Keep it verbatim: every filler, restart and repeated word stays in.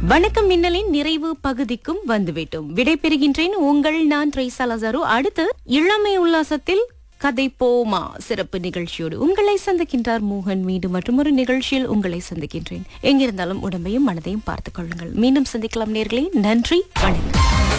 வணக்கம் மின்னலின் நிறைவு பகுதிக்கும் வந்துவிட்டோம். விடைபெறுகின்றேன். உங்கள் நான் ட்ரைசா லசாரு. அடுத்து இளமை உல்லாசத்தில் கதை போமா சிறப்பு நிகழ்ச்சியோடு உங்களை சந்திக்கின்றார் மோகன். மீண்டும் மற்றும் ஒரு நிகழ்ச்சியில் உங்களை சந்திக்கின்றேன். எங்கிருந்தாலும் உடம்பையும் மனதையும் பார்த்துக் கொள்ளுங்கள். மீண்டும் சந்திக்கலாம் நேர்களே. நன்றி, வணக்கம்.